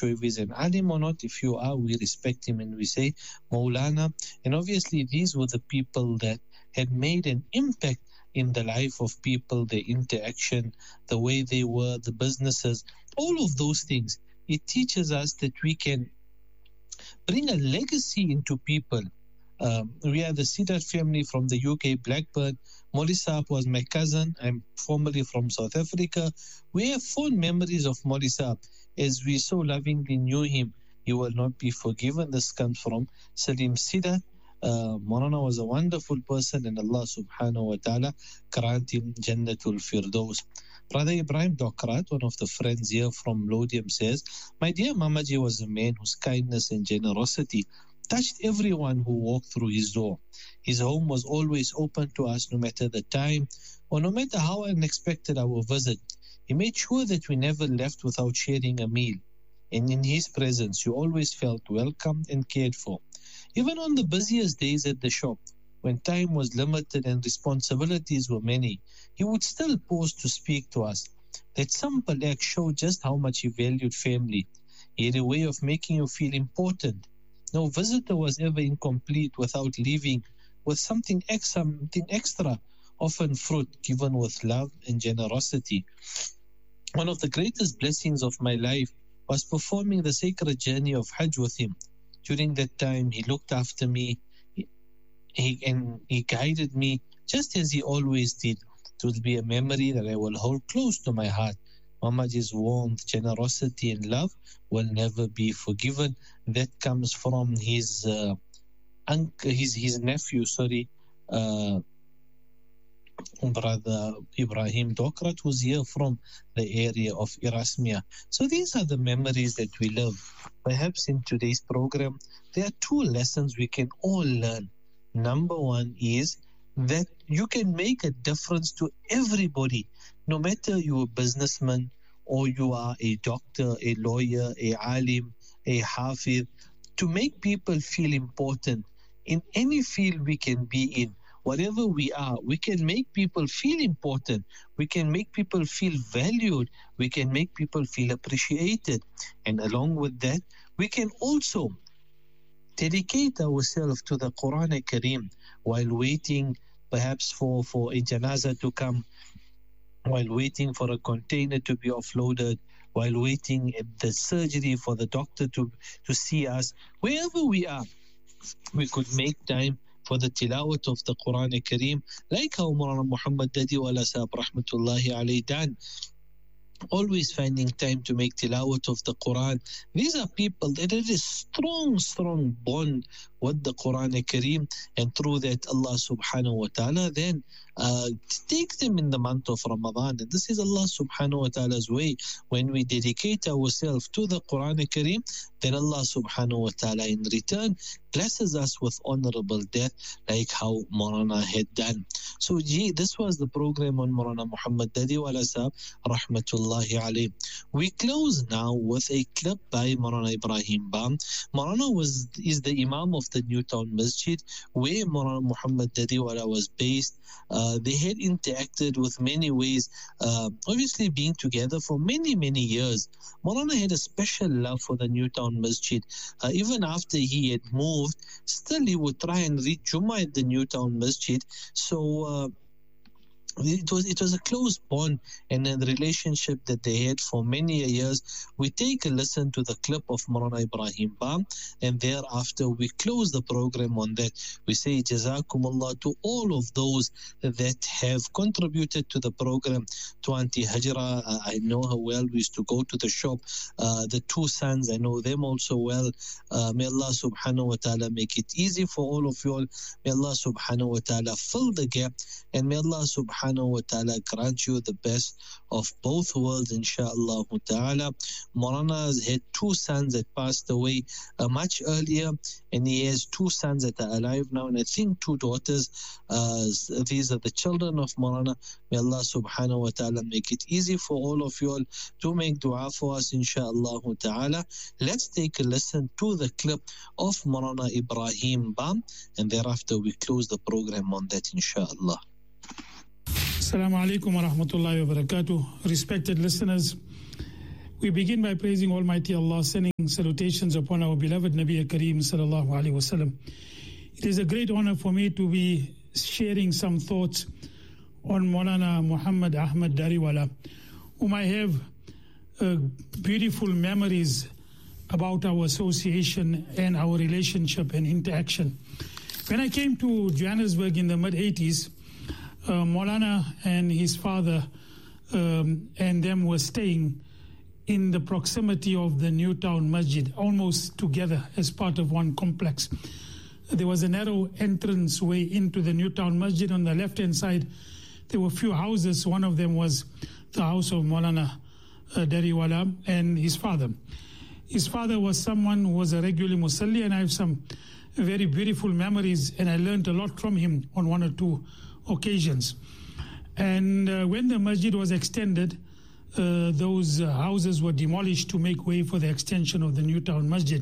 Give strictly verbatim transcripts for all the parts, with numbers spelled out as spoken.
sure if he's an alim or not. If you are, we respect him and we say Maulana. And obviously these were the people that had made an impact in the life of people, the interaction, the way they were, the businesses, all of those things. It teaches us that we can bring a legacy into people. Um, we are the Sidat family from the U K, Blackburn. Molly Saab was my cousin. I'm formerly from South Africa. We have fond memories of Molly Saab. As we so lovingly knew him, he will not be forgiven. This comes from Salim Sidat. Uh, Maulana was a wonderful person, and Allah subhanahu wa ta'ala grant him Jannatul Firdaus. Brother Ibrahim Dokrat, one of the friends here from Lodium, says, my dear Mamaji was a man whose kindness and generosity touched everyone who walked through his door. His home was always open to us, no matter the time or no matter how unexpected our visit. He made sure that we never left without sharing a meal. And in his presence, you always felt welcome and cared for. Even on the busiest days at the shop, when time was limited and responsibilities were many, he would still pause to speak to us. That simple act showed just how much he valued family. He had a way of making you feel important. No visitor was ever incomplete without leaving with something extra, something extra, often fruit given with love and generosity. One of the greatest blessings of my life was performing the sacred journey of Hajj with him. During that time, he looked after me he, he, and he guided me just as he always did. It will be a memory that I will hold close to my heart. Mamaji's warmth, generosity and love will never be forgiven. That comes from his uh, uncle, his, his nephew, sorry, uh, Brother Ibrahim Dokrat, who's here from the area of Erasmia. So these are the memories that we live. Perhaps in today's program, there are two lessons we can all learn. Number one is that you can make a difference to everybody, no matter you're a businessman or you are a doctor, a lawyer, a alim, a hafiz, to make people feel important in any field we can be in. Whatever we are, we can make people feel important. We can make people feel valued. We can make people feel appreciated. And along with that, we can also dedicate ourselves to the Quran Kareem while waiting perhaps for, for a janazah to come, while waiting for a container to be offloaded, while waiting at the surgery for the doctor to, to see us. Wherever we are, we could make time for the tilawat of the Quran Kareem, like how Maulana Muhammad Dadi Wala Saab Rahmatullahi Alayhi done, always finding time to make tilawat of the Quran. These are people that have a strong, strong bond with the Quran Kareem, and through that Allah subhanahu wa ta'ala then uh, take them in the month of Ramadan. And this is Allah subhanahu wa ta'ala's way. When we dedicate ourselves to the Quran Kareem, then Allah subhanahu wa ta'ala in return blesses us with honorable death, like how Maulana had done. So gee, this was the program on Maulana Muhammad Dadi Wala Saab Rahmatullahi Alayhi. We close now with a clip by Maulana Ibrahim Bam. Maulana was is the Imam of the Newtown Masjid, where Maulana Muhammad Dadi Wala was based. Uh, they had interacted with many ways, uh, obviously being together for many, many years. Maulana had a special love for the Newtown Masjid. Uh, even after he had moved, still he would try and read Jummah at the Newtown Masjid. So uh, it was it was a close bond and a relationship that they had for many years. We take a listen to the clip of Maulana Ibrahim Bam, and thereafter we close the program on that. We say Jazakumullah to all of those that have contributed to the program. To Auntie Hajra, uh, I know her well. We used to go to the shop. Uh, the two sons, I know them also well. Uh, may Allah subhanahu wa ta'ala make it easy for all of you all. May Allah subhanahu wa ta'ala fill the gap, and may Allah subhanahu wa ta'ala grant you the best of both worlds, inshallah ta'ala. Maulana has had two sons that passed away uh, much earlier, and he has two sons that are alive now, and I think two daughters. Uh, these are the children of Maulana. May Allah subhanahu wa ta'ala make it easy for all of you all to make dua for us, inshallah ta'ala. Let's take a listen to the clip of Maulana Ibrahim Bam, and thereafter we close the program on that, inshallah. Assalamu alaikum wa rahmatullahi wa barakatuh. Respected listeners, we begin by praising Almighty Allah, sending Salutations upon our beloved Nabi Kareem sallallahu alaihi wasallam. It is a great honor for me to be sharing some thoughts on Maulana Muhammad Ahmad Dariwala, whom I have uh, beautiful memories about our association and our relationship and interaction. When I came to Johannesburg in the mid eighties, uh, Maulana and his father um, and them were staying in the proximity of the Newtown Masjid, almost together as part of one complex. There was a narrow entrance way into the Newtown Masjid. On the left-hand side, there were a few houses. One of them was the house of Maulana uh, Dariwala and his father. His father was someone who was a regular Musalli, and I have some very beautiful memories, and I learned a lot from him on one or two occasions. And uh, when the masjid was extended, Uh, those uh, houses were demolished to make way for the extension of the Newtown Masjid.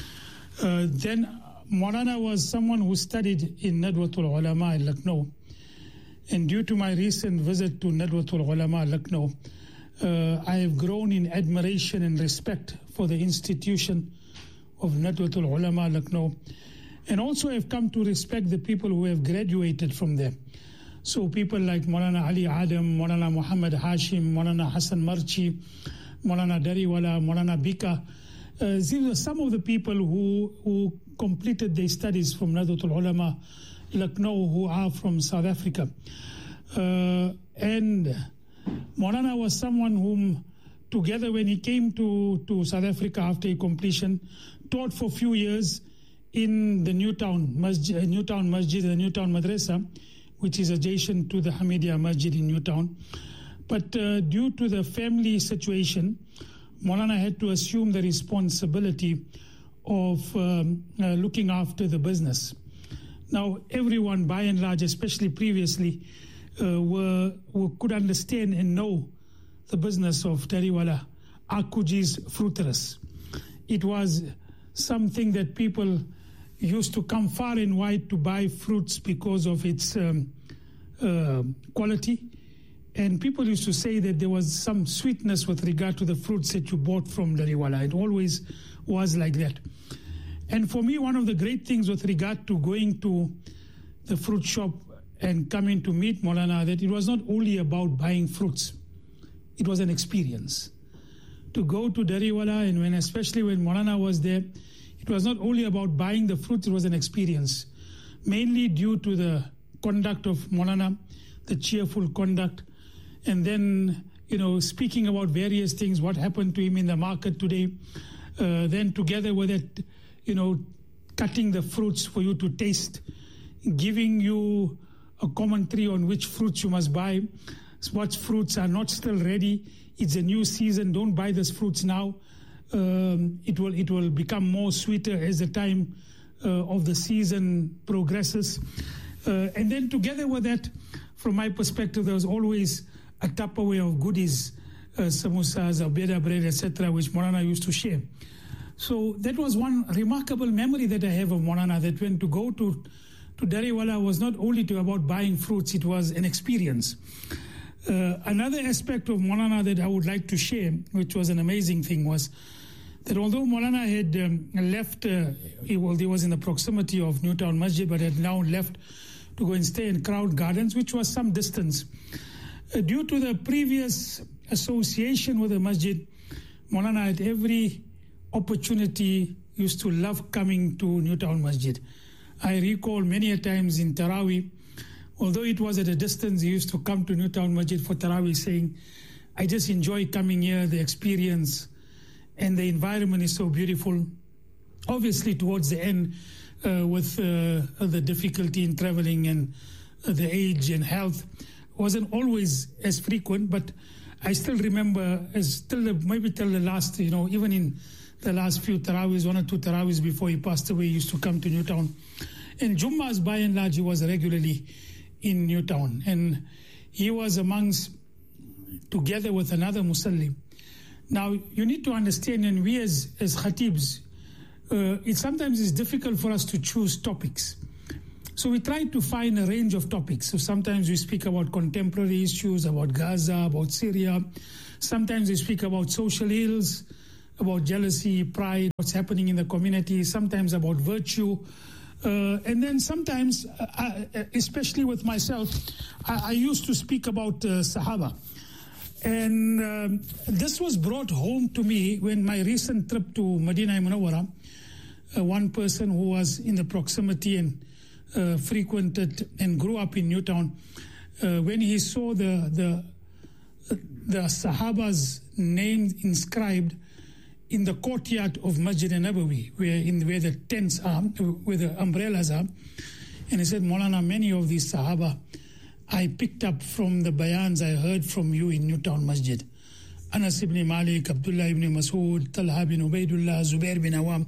Uh, then Maulana was someone who studied in Nadwatul Ulama in Lucknow. And due to my recent visit to Nadwatul Ulama, Lucknow, uh, I have grown in admiration and respect for the institution of Nadwatul Ulama, Lucknow. And also I have come to respect the people who have graduated from there. So people like Maulana Ali Adam, Maulana Muhammad Hashim, Maulana Hassan Marchi, Maulana Dariwala, Maulana Bika, uh, these are some of the people who, who completed their studies from Nadwatul Ulama, Lucknow, who are from South Africa. Uh, and Maulana was someone whom, together when he came to, to South Africa after completion, taught for a few years in the Newtown Masjid, Newtown Masjid, the Newtown Madrasa, which is adjacent to the Hamidiya Masjid in Newtown. But uh, due to the family situation, Maulana had to assume the responsibility of um, uh, looking after the business. Now, everyone, by and large, especially previously, uh, were, were could understand and know the business of Dariwala, Akuji's fruiterers. It was something that people used to come far and wide to buy fruits because of its um, uh, quality. And people used to say that there was some sweetness with regard to the fruits that you bought from Dariwala. It always was like that. And for me, one of the great things with regard to going to the fruit shop and coming to meet Maulana, that it was not only about buying fruits. It was an experience. To go to Dariwala, and when, especially when Maulana was there, it was not only about buying the fruits, it was an experience, mainly due to the conduct of Maulana, the cheerful conduct, and then, you know, speaking about various things, what happened to him in the market today, uh, then together with it, you know, cutting the fruits for you to taste, giving you a commentary on which fruits you must buy, what fruits are not still ready, it's a new season, don't buy these fruits now. Um, it will it will become more sweeter as the time uh, of the season progresses. Uh, and then together with that, from my perspective, there was always a Tupperware of goodies, uh, samosas, abeda bread, et cetera, which Maulana used to share. So that was one remarkable memory that I have of Maulana, that when to go to, to Dariwala was not only to about buying fruits, it was an experience. Uh, another aspect of Maulana that I would like to share, which was an amazing thing, was that although Maulana had um, left, uh, he, well, he was in the proximity of Newtown Masjid, but had now left to go and stay in Crowd Gardens, which was some distance. Uh, due to the previous association with the masjid, Maulana had every opportunity used to love coming to Newtown Masjid. I recall many a times in Taraweeh, although it was at a distance, he used to come to Newtown Masjid for Taraweeh saying, I just enjoy coming here, the experience, and the environment is so beautiful. Obviously, towards the end, uh, with uh, the difficulty in traveling and uh, the age and health, wasn't always as frequent, but I still remember, as till the, maybe till the last, you know, even in the last few Taraweehs, one or two Taraweehs before he passed away, he used to come to Newtown. And Jummahs, by and large, he was regularly in Newtown. And he was amongst, together with another Musalli. Now, you need to understand, and we as, as Khatibs, uh, it sometimes is difficult for us to choose topics. So we try to find a range of topics. So sometimes we speak about contemporary issues, about Gaza, about Syria. Sometimes we speak about social ills, about jealousy, pride, what's happening in the community, sometimes about virtue. Uh, and then sometimes, uh, I, especially with myself, I, I used to speak about uh, Sahaba. And um, this was brought home to me when my recent trip to Medina Munawwara, uh, one person who was in the proximity and uh, frequented and grew up in Newtown, uh, when he saw the, the, the Sahaba's name inscribed in the courtyard of Masjid Nabawi, where in where the tents are, where the umbrellas are, and he said, Maulana, many of these Sahaba I picked up from the bayans I heard from you in Newtown Masjid. Anas ibn Malik, Abdullah ibn Mas'ud, Talha bin Ubaidullah, Zubair bin Awam.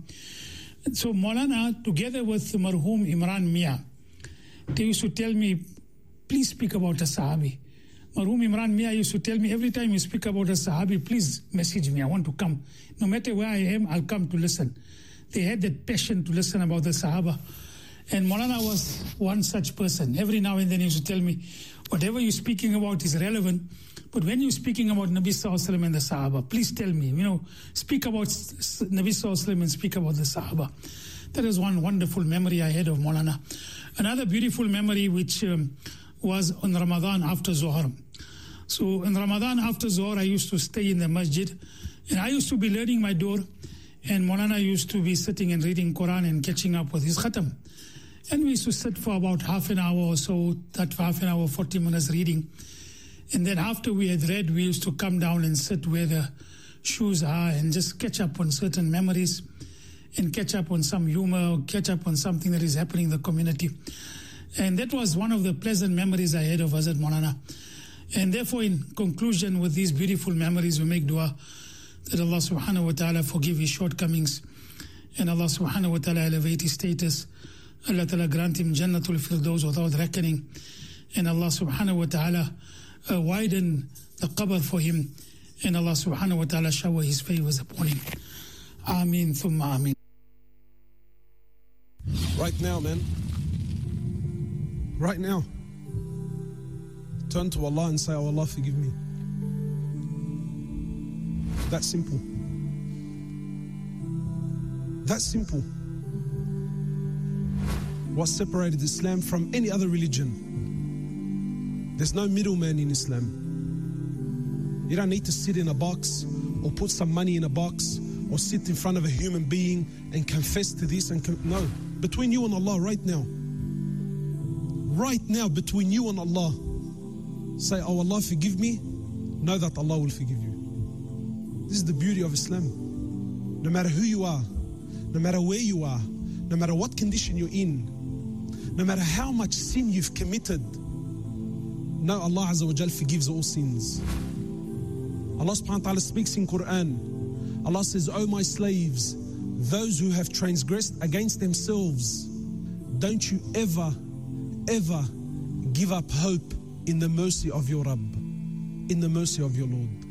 So Maulana, together with Marhum Imran Mia, they used to tell me, please speak about a Sahabi. Marhum Imran Mia used to tell me, every time you speak about a Sahabi, please message me, I want to come. No matter where I am, I'll come to listen. They had that passion to listen about the Sahaba. And Maulana was one such person. Every now and then he used to tell me, whatever you're speaking about is relevant, but when you're speaking about Nabi Sallallahu Alaihi Wasallam and the Sahaba, please tell me, you know, speak about Nabi Sallallahu Alaihi Wasallam and speak about the Sahaba. That is one wonderful memory I had of Maulana. Another beautiful memory which um, was on Ramadan after Zohar. So in Ramadan after Zohar, I used to stay in the masjid, and I used to be learning my door, and Maulana used to be sitting and reading Quran and catching up with his khatam. And we used to sit for about half an hour or so, that half an hour, forty minutes reading. And then after we had read, we used to come down and sit where the shoes are and just catch up on certain memories and catch up on some humor, or catch up on something that is happening in the community. And that was one of the pleasant memories I had of Hazrat Maulana. And therefore, in conclusion, with these beautiful memories, we make dua that Allah subhanahu wa ta'ala forgive his shortcomings, and Allah subhanahu wa ta'ala elevate his status. Allah ta'ala grant him Jannatul Firdaus without reckoning, and Allah subhanahu wa ta'ala uh, widen the qabr for him, and Allah subhanahu wa ta'ala shower his favors upon him. Ameen thumma ameen. Right now, man. Right now. Turn to Allah and say, oh Allah, forgive me. That's simple. That's simple. What separated Islam from any other religion? There's no middleman in Islam. You don't need to sit in a box or put some money in a box or sit in front of a human being and confess to this and con- no. Between you and Allah right now. Right now, between you and Allah. Say, oh Allah, forgive me. Know that Allah will forgive you. This is the beauty of Islam. No matter who you are, no matter where you are, no matter what condition you're in, no matter how much sin you've committed, no, Allah Azza wa Jal forgives all sins. Allah subhanahu wa ta'ala speaks in Quran. Allah says, oh my slaves, those who have transgressed against themselves, don't you ever, ever give up hope in the mercy of your Rabb, in the mercy of your Lord.